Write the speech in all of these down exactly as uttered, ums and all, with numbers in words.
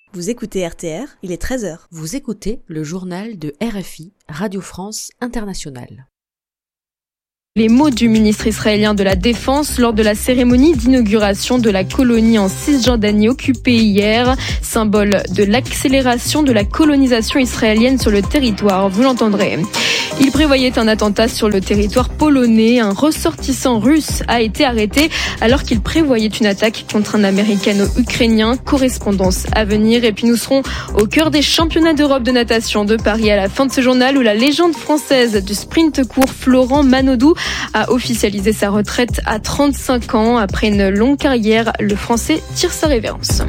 Vous écoutez R T R, il est treize heures. Vous écoutez le journal de R F I, Radio France Internationale. Les mots du ministre israélien de la Défense lors de la cérémonie d'inauguration de la colonie en Cisjordanie occupée hier, symbole de l'accélération de la colonisation israélienne sur le territoire, vous l'entendrez. Il prévoyait un attentat sur le territoire polonais. Un ressortissant russe a été arrêté alors qu'il prévoyait une attaque contre un américano-ukrainien. Correspondance à venir. Et puis nous serons au cœur des championnats d'Europe de natation de Paris à la fin de ce journal où la légende française du sprint court Florent Manodou a officialisé sa retraite à trente-cinq ans. Après une longue carrière, le Français tire sa révérence.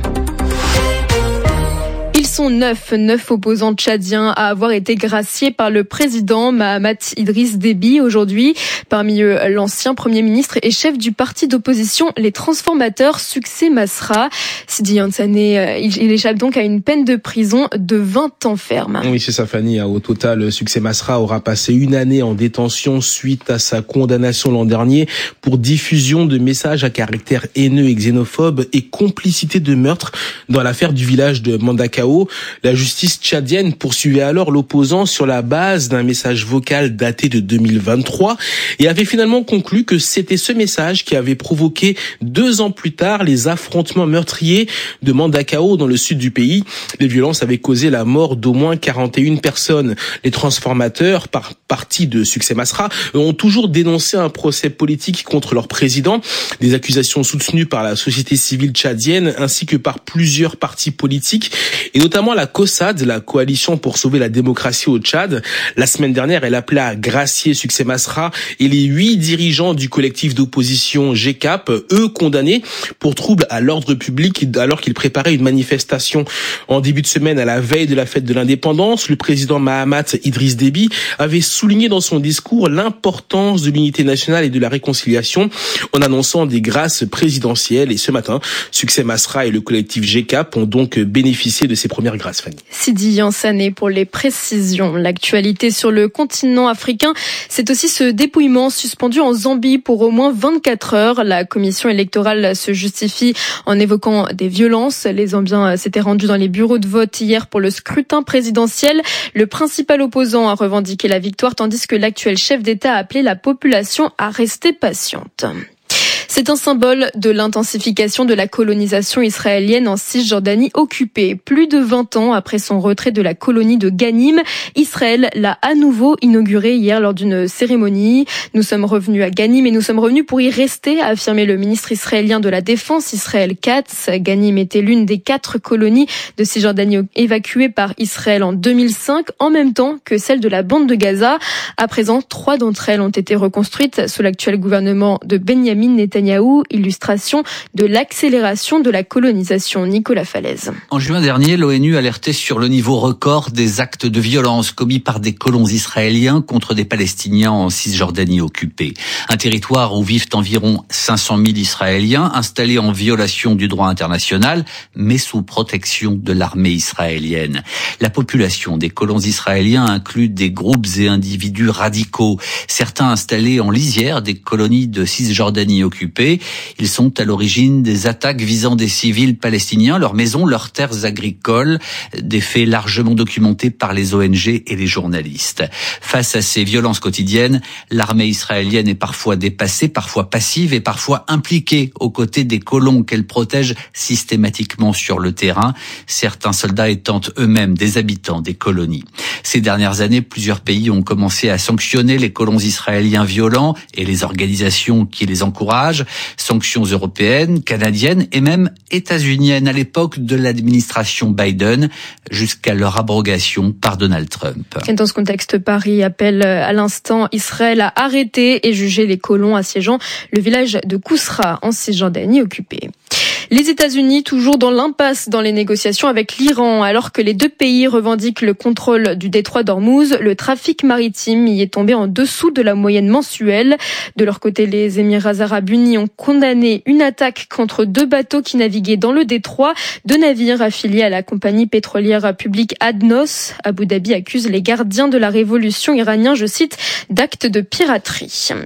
Ils sont neuf, neuf opposants tchadiens à avoir été graciés par le président Mahamat Idriss Déby aujourd'hui. Parmi eux, l'ancien Premier ministre et chef du parti d'opposition Les Transformateurs, Succès Masra. Sidi Yansané, il échappe donc à une peine de prison de vingt ans ferme. Oui, c'est ça, Fanny. Au total, Succès Masra aura passé une année en détention suite à sa condamnation l'an dernier pour diffusion de messages à caractère haineux et xénophobe et complicité de meurtre dans l'affaire du village de Mandakao. La justice tchadienne poursuivait alors l'opposant sur la base d'un message vocal daté de deux mille vingt-trois et avait finalement conclu que c'était ce message qui avait provoqué deux ans plus tard les affrontements meurtriers de Mandakao dans le sud du pays. Les violences avaient causé la mort d'au moins quarante et une personnes. Les Transformateurs, par parti de Succès Masra, ont toujours dénoncé un procès politique contre leur président, des accusations soutenues par la société civile tchadienne ainsi que par plusieurs partis politiques et notamment la COSAD, la Coalition pour sauver la démocratie au Tchad. La semaine dernière, elle appelait à gracier Succès Masra et les huit dirigeants du collectif d'opposition G C A P, eux condamnés pour troubles à l'ordre public alors qu'ils préparaient une manifestation. En début de semaine, à la veille de la fête de l'indépendance, le président Mahamat Idriss Déby avait souligné dans son discours l'importance de l'unité nationale et de la réconciliation en annonçant des grâces présidentielles. Et ce matin, Succès Masra et le collectif G C A P ont donc bénéficié de ces première grâce, Fanny. Sidi Yansané pour les précisions. L'actualité sur le continent africain, c'est aussi ce dépouillement suspendu en Zambie pour au moins vingt-quatre heures. La commission électorale se justifie en évoquant des violences. Les Zambiens s'étaient rendus dans les bureaux de vote hier pour le scrutin présidentiel. Le principal opposant a revendiqué la victoire, tandis que l'actuel chef d'État a appelé la population à rester patiente. C'est un symbole de l'intensification de la colonisation israélienne en Cisjordanie occupée. Plus de vingt ans après son retrait de la colonie de Ganim, Israël l'a à nouveau inaugurée hier lors d'une cérémonie. Nous sommes revenus à Ganim et nous sommes revenus pour y rester, a affirmé le ministre israélien de la Défense, Israël Katz. Ganim était l'une des quatre colonies de Cisjordanie évacuées par Israël en deux mille cinq, en même temps que celle de la bande de Gaza. À présent, trois d'entre elles ont été reconstruites sous l'actuel gouvernement de Benyamin Netanyahou. Illustration de l'accélération de la colonisation. Nicolas Falaise. En juin dernier, l'ONU alertait sur le niveau record des actes de violence commis par des colons israéliens contre des Palestiniens en Cisjordanie occupée. Un territoire où vivent environ cinq cent mille Israéliens installés en violation du droit international, mais sous protection de l'armée israélienne. La population des colons israéliens inclut des groupes et individus radicaux, certains installés en lisière des colonies de Cisjordanie occupée. Ils sont à l'origine des attaques visant des civils palestiniens, leurs maisons, leurs terres agricoles, des faits largement documentés par les O N G et les journalistes. Face à ces violences quotidiennes, l'armée israélienne est parfois dépassée, parfois passive et parfois impliquée aux côtés des colons qu'elle protège systématiquement sur le terrain, certains soldats étant eux-mêmes des habitants des colonies. Ces dernières années, plusieurs pays ont commencé à sanctionner les colons israéliens violents et les organisations qui les encouragent. Sanctions européennes, canadiennes et même états-uniennes à l'époque de l'administration Biden, jusqu'à leur abrogation par Donald Trump. Dans ce contexte, Paris appelle à l'instant Israël à arrêter et juger les colons assiégeant le village de Kousra en Cisjordanie occupée. Les États-Unis, toujours dans l'impasse dans les négociations avec l'Iran. Alors que les deux pays revendiquent le contrôle du détroit d'Ormuz, le trafic maritime y est tombé en dessous de la moyenne mensuelle. De leur côté, les Émirats arabes unis ont condamné une attaque contre deux bateaux qui naviguaient dans le détroit. Deux navires affiliés à la compagnie pétrolière publique ADNOS. Abu Dhabi accuse les gardiens de la révolution iranienne, je cite, d'actes de piraterie.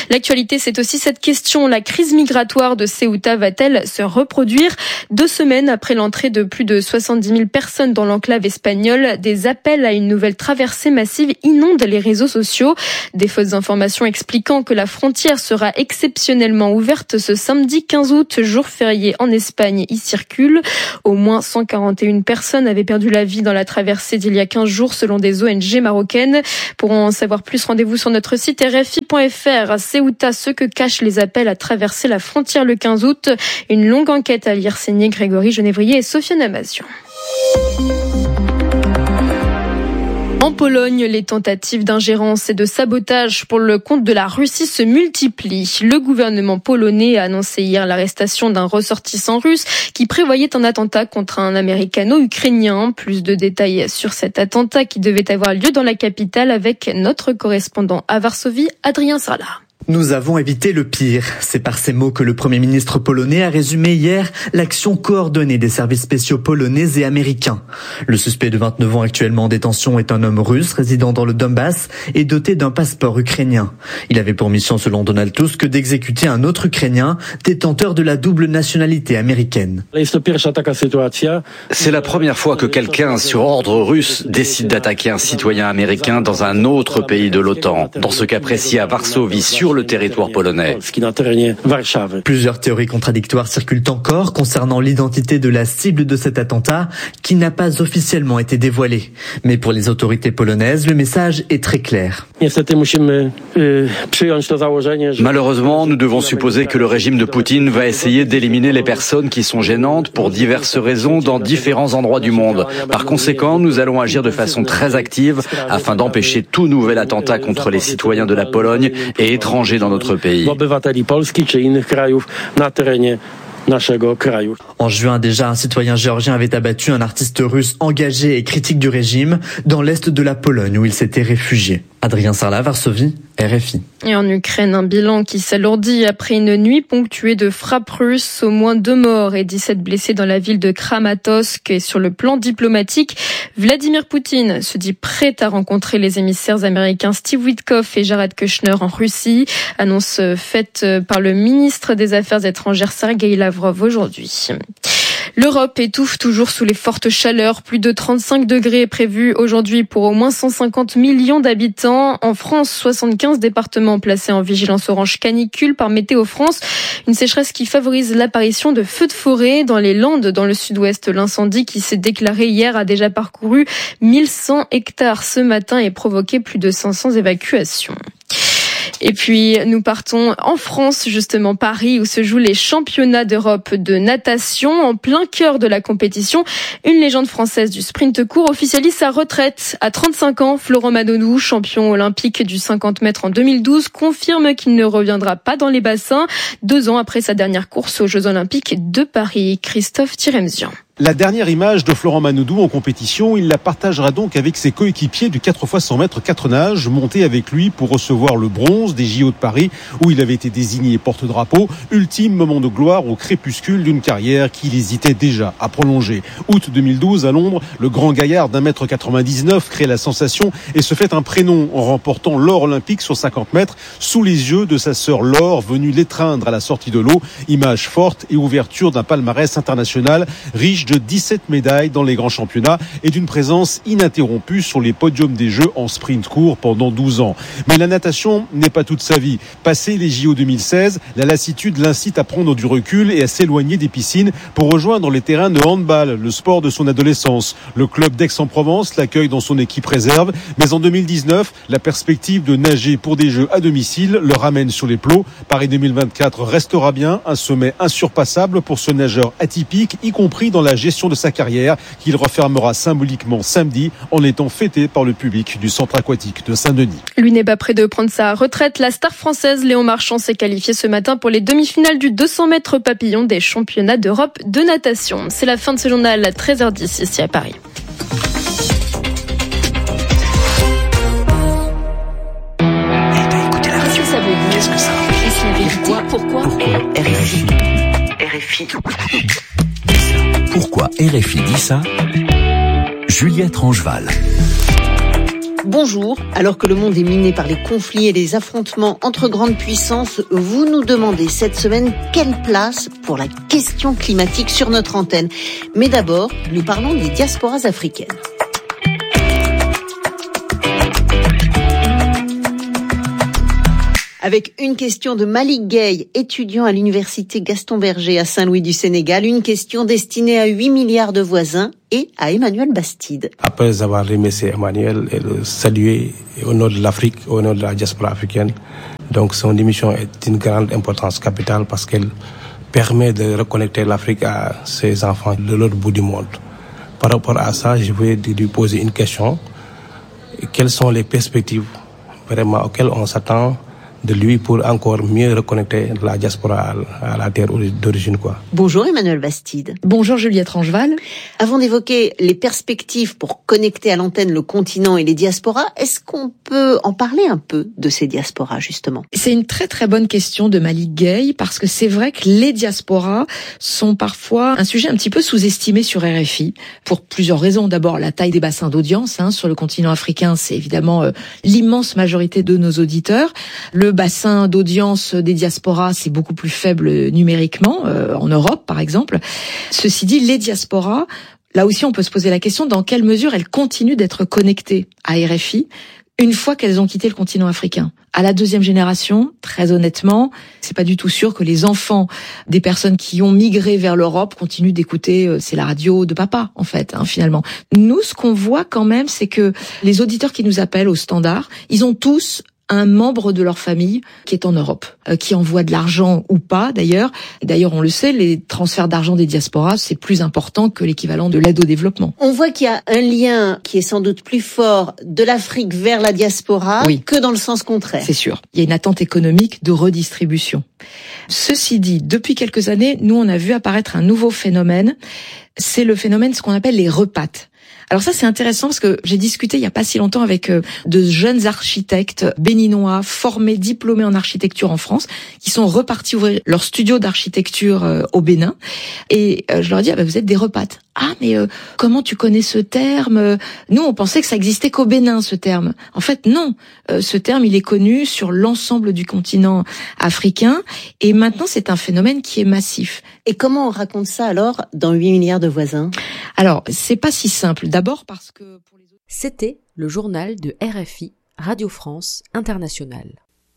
L'actualité, c'est aussi cette question. La crise migratoire de Ceuta va-t-elle se reproduire? Deux semaines après l'entrée de plus de soixante-dix mille personnes dans l'enclave espagnole, des appels à une nouvelle traversée massive inondent les réseaux sociaux. Des fausses informations expliquant que la frontière sera exceptionnellement ouverte ce samedi quinze août, jour férié en Espagne, y circulent. Au moins cent quarante et une personnes avaient perdu la vie dans la traversée d'il y a quinze jours selon des O N G marocaines. Pour en savoir plus, rendez-vous sur notre site R F I point F R. À Ceuta, ce que cachent les appels à traverser la frontière le quinze août. Une longue enquête à lire signée Grégory Genévrier et Sofiane Amazian. En Pologne, les tentatives d'ingérence et de sabotage pour le compte de la Russie se multiplient. Le gouvernement polonais a annoncé hier l'arrestation d'un ressortissant russe qui prévoyait un attentat contre un américano-ukrainien. Plus de détails sur cet attentat qui devait avoir lieu dans la capitale avec notre correspondant à Varsovie, Adrien Sarlat. Nous avons évité le pire. C'est par ces mots que le Premier ministre polonais a résumé hier l'action coordonnée des services spéciaux polonais et américains. Le suspect de vingt-neuf ans actuellement en détention est un homme russe résidant dans le Donbass et doté d'un passeport ukrainien. Il avait pour mission, selon Donald Tusk, d'exécuter un autre Ukrainien détenteur de la double nationalité américaine. C'est la première fois que quelqu'un sur ordre russe décide d'attaquer un citoyen américain dans un autre pays de l'OTAN. Dans ce cas précis à Varsovie, sur le territoire polonais. Plusieurs théories contradictoires circulent encore concernant l'identité de la cible de cet attentat qui n'a pas officiellement été dévoilée. Mais pour les autorités polonaises, le message est très clair. Malheureusement, nous devons supposer que le régime de Poutine va essayer d'éliminer les personnes qui sont gênantes pour diverses raisons dans différents endroits du monde. Par conséquent, nous allons agir de façon très active afin d'empêcher tout nouvel attentat contre les citoyens de la Pologne et étrangers dans notre pays. En juin déjà, un citoyen géorgien avait abattu un artiste russe engagé et critique du régime dans l'est de la Pologne où il s'était réfugié. Adrien Sarlat, Varsovie, R F I. Et en Ukraine, un bilan qui s'alourdit après une nuit ponctuée de frappes russes. Au moins deux morts et dix-sept blessés dans la ville de Kramatorsk. Et sur le plan diplomatique, Vladimir Poutine se dit prêt à rencontrer les émissaires américains Steve Witkoff et Jared Kushner en Russie. Annonce faite par le ministre des Affaires étrangères Sergei Lavrov aujourd'hui. L'Europe étouffe toujours sous les fortes chaleurs. Plus de trente-cinq degrés prévus aujourd'hui pour au moins cent cinquante millions d'habitants. En France, soixante-quinze départements placés en vigilance orange canicule par Météo France. Une sécheresse qui favorise l'apparition de feux de forêt dans les Landes, dans le sud-ouest. L'incendie qui s'est déclaré hier a déjà parcouru mille cent hectares ce matin et provoqué plus de cinq cents évacuations. Et puis, nous partons en France, justement, Paris, où se jouent les championnats d'Europe de natation. En plein cœur de la compétition, une légende française du sprint court officialise sa retraite. À trente-cinq ans, Florent Manodou, champion olympique du cinquante mètres en deux mille douze, confirme qu'il ne reviendra pas dans les bassins, deux ans après sa dernière course aux Jeux Olympiques de Paris. Christophe Tiremzian. La dernière image de Florent Manodou en compétition, il la partagera donc avec ses coéquipiers du quatre fois cent mètres quatre nages, montés avec lui pour recevoir le bronze des J O de Paris, où il avait été désigné porte-drapeau. Ultime moment de gloire au crépuscule d'une carrière qu'il hésitait déjà à prolonger. Août deux mille douze, à Londres, le grand gaillard d'un mètre quatre-vingt-dix-neuf crée la sensation et se fait un prénom en remportant l'or olympique sur cinquante mètres sous les yeux de sa sœur Laure, venue l'étreindre à la sortie de l'eau. Image forte et ouverture d'un palmarès international riche de dix-sept médailles dans les grands championnats et d'une présence ininterrompue sur les podiums des Jeux en sprint court pendant douze ans. Mais la natation n'est pas toute sa vie. Passé les J O deux mille seize, la lassitude l'incite à prendre du recul et à s'éloigner des piscines pour rejoindre les terrains de handball, le sport de son adolescence. Le club d'Aix-en-Provence l'accueille dans son équipe réserve, mais en deux mille dix-neuf, la perspective de nager pour des Jeux à domicile le ramène sur les plots. Paris deux mille vingt-quatre restera bien un sommet insurpassable pour ce nageur atypique, y compris dans la gestion de sa carrière, qu'il refermera symboliquement samedi en étant fêté par le public du centre aquatique de Saint-Denis. Lui n'est pas prêt de prendre sa retraite. La star française Léon Marchand s'est qualifié ce matin pour les demi-finales du deux cents mètres papillon des championnats d'Europe de natation. C'est la fin de ce journal à treize heures dix ici à Paris. Qu'est-ce que ça veut dire? Qu'est-ce que ça veut dire? Pourquoi? Pourquoi? Pourquoi R F I R F I Pourquoi R F I dit ça? Juliette Rangeval. Bonjour, alors que le monde est miné par les conflits et les affrontements entre grandes puissances, vous nous demandez cette semaine quelle place pour la question climatique sur notre antenne. Mais d'abord, nous parlons des diasporas africaines. Avec une question de Malik Gueye, étudiant à l'université Gaston Berger à Saint-Louis du Sénégal, une question destinée à huit milliards de voisins et à Emmanuel Bastide. Après avoir remercié Emmanuel et le saluer au nom de l'Afrique, au nom de la diaspora africaine, donc son émission est d'une grande importance capitale parce qu'elle permet de reconnecter l'Afrique à ses enfants de l'autre bout du monde. Par rapport à ça, je vais lui poser une question. Quelles sont les perspectives vraiment auxquelles on s'attend de lui pour encore mieux reconnecter la diaspora à la terre d'origine, quoi. Bonjour Emmanuel Bastide. Bonjour Juliette Rangeval. Avant d'évoquer les perspectives pour connecter à l'antenne le continent et les diasporas, est-ce qu'on peut en parler un peu de ces diasporas, justement? C'est une très très bonne question de Malik Gueye, parce que c'est vrai que les diasporas sont parfois un sujet un petit peu sous-estimé sur R F I, pour plusieurs raisons. D'abord, la taille des bassins d'audience, hein, sur le continent africain, c'est évidemment euh, l'immense majorité de nos auditeurs. Le bassin d'audience des diasporas, c'est beaucoup plus faible numériquement, euh, en Europe par exemple. Ceci dit, les diasporas, là aussi on peut se poser la question dans quelle mesure elles continuent d'être connectées à R F I une fois qu'elles ont quitté le continent africain. À la deuxième génération, très honnêtement, c'est pas du tout sûr que les enfants des personnes qui ont migré vers l'Europe continuent d'écouter, euh, c'est la radio de papa, en fait, hein, finalement. Nous, ce qu'on voit quand même, c'est que les auditeurs qui nous appellent au standard, ils ont tous un membre de leur famille qui est en Europe, euh, qui envoie de l'argent ou pas d'ailleurs. D'ailleurs, on le sait, les transferts d'argent des diasporas, c'est plus important que l'équivalent de l'aide au développement. On voit qu'il y a un lien qui est sans doute plus fort de l'Afrique vers la diaspora oui. que dans le sens contraire. C'est sûr. Il y a une attente économique de redistribution. Ceci dit, depuis quelques années, nous, on a vu apparaître un nouveau phénomène. C'est le phénomène, ce qu'on appelle les repates. Alors ça, c'est intéressant parce que j'ai discuté il y a pas si longtemps avec euh, de jeunes architectes béninois formés, diplômés en architecture en France, qui sont repartis ouvrir leur studio d'architecture euh, au Bénin. Et euh, je leur dis, ah, bah, vous êtes des repates. Ah, mais euh, comment tu connais ce terme? Nous, on pensait que ça existait qu'au Bénin, ce terme. En fait, non. Euh, ce terme, il est connu sur l'ensemble du continent africain. Et maintenant, c'est un phénomène qui est massif. Et comment on raconte ça alors dans huit milliards de voisins? Alors, c'est pas si simple. D'abord parce que pour les autres... C'était le journal de R F I, Radio France Internationale.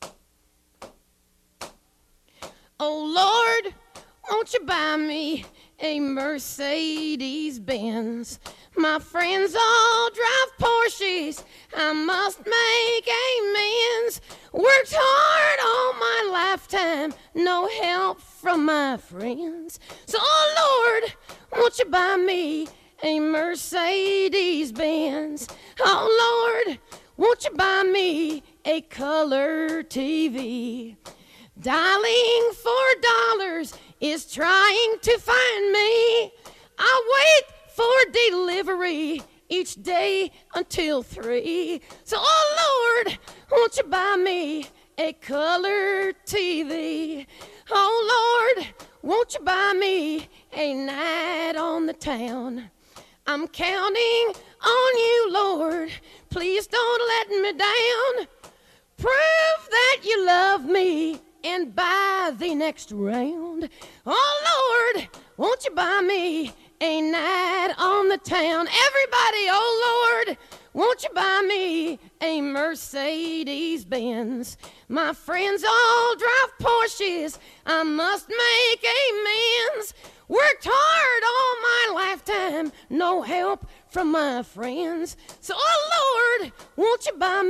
Oh Lord, won't you buy me a Mercedes-Benz? My friends all drive Porsches, I must make amends. Worked hard all my lifetime, no help from my friends. So oh Lord, won't you buy me a Mercedes-Benz? Oh Lord, won't you buy me a color T V? Dialing for dollars is trying to find me. I wait for delivery each day until three. So oh Lord, won't you buy me a color T V? Oh Lord, won't you buy me a night on the town? I'm counting on you, Lord. Please don't let me down. Prove that you love me and buy the next round. Oh, Lord, won't you buy me a night on the town? Everybody, oh, Lord, won't you buy me a Mercedes-Benz? My friends all drive Porsches, I must make amends. Worked hard all my lifetime, no help from my friends. So, oh, Lord, won't you buy me